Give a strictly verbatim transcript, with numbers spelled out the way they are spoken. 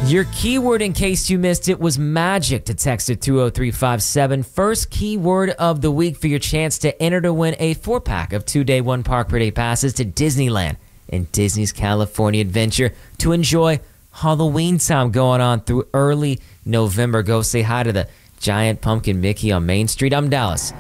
Your keyword, in case you missed it, was magic to text it two oh three five seven. First keyword of the week for your chance to enter to win a four-pack of two-day, one-park-per-day passes to Disneyland and Disney's California Adventure to enjoy Halloween time going on through early November. Go say hi to the giant pumpkin Mickey on Main Street. I'm Dallas.